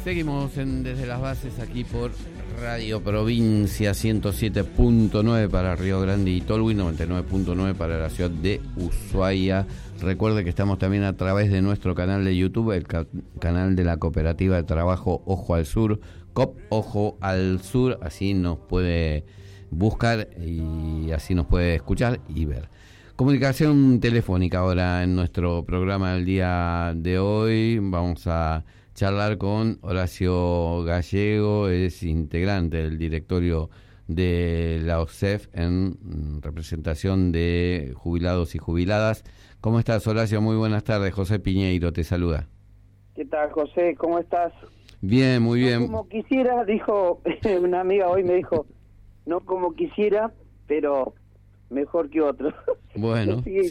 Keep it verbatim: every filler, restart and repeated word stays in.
Seguimos en Desde las Bases aquí por Radio Provincia ciento siete punto nueve para Río Grande y Tolwyn, noventa y nueve punto nueve para la ciudad de Ushuaia. Recuerde que estamos también a través de nuestro canal de YouTube, el ca- canal de la Cooperativa de Trabajo Ojo al Sur, C O P Ojo al Sur, así nos puede buscar y así nos puede escuchar y ver. Comunicación telefónica ahora en nuestro programa del día de hoy. Vamos a charlar con Horacio Gallego, es integrante del directorio de la O S E F en representación de jubilados y jubiladas. ¿Cómo estás, Horacio? Muy buenas tardes. José Piñeiro te saluda. ¿Qué tal, José? ¿Cómo estás? Bien, muy bien. No como quisiera, dijo una amiga hoy, me dijo, no como quisiera, pero mejor que otro. Bueno, sí,